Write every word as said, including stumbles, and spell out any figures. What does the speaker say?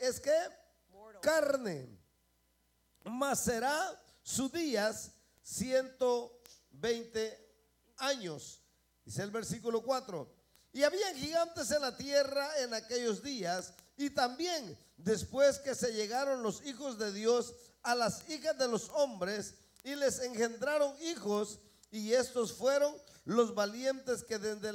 es que carne, mas será sus días ciento veinte años. Dice el versículo cuatro. Y había gigantes en la tierra en aquellos días, y también después que se llegaron los hijos de Dios a las hijas de los hombres, y les engendraron hijos, y estos fueron los valientes que desde la